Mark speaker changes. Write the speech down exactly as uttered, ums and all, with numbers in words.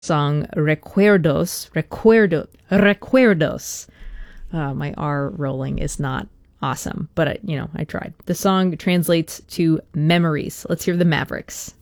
Speaker 1: Song Recuerdos, Recuerdo, Recuerdos. Uh, my R rolling is not awesome, but I, you know, I tried. The song translates to memories. Let's hear the Mavericks.